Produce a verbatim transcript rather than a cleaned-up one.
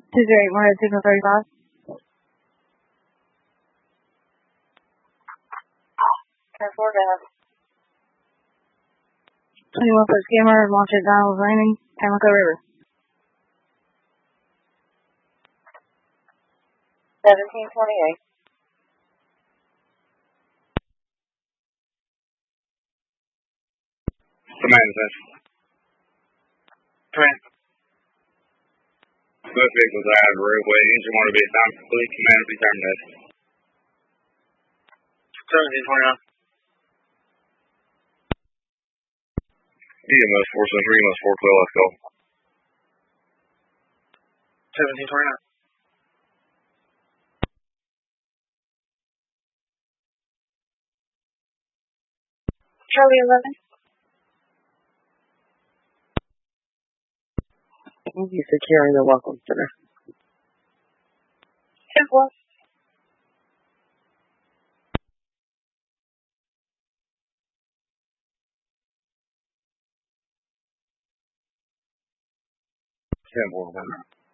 two zero eight, Morehead, signal thirty-five. ten four, go ahead. twenty-one foot skimmer, launch at Donald's Landing, Pamlico River. seventeen twenty-eight. Command, sir. Command. Most vehicles out of the roadway. Engine one will be assigned for fleet. Command will be terminated. seventeen twenty-nine. E M S four seven three, E M S four twelve, let's go. seventeen twenty-nine. Charlie eleven. We'll be securing the Welcome Center. ten four. ten four.